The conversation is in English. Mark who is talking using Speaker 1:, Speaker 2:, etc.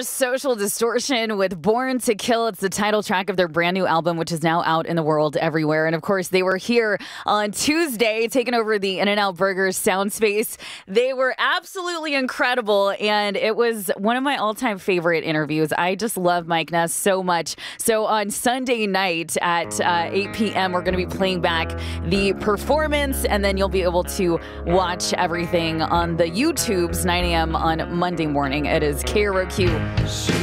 Speaker 1: Brothers, Social Distortion with Born to Kill. It's the title track of their brand new album, which is now out in the world everywhere. And of course, they were here on Tuesday, taking over the In-N-Out Burgers sound space. They were absolutely incredible, and it was one of my all-time favorite interviews. I just love Mike Ness so much. So on Sunday night at 8 p.m., we're going to be playing back the performance, and then you'll be able to watch everything on the YouTube's 9 a.m. on Monday morning. It is KROQ.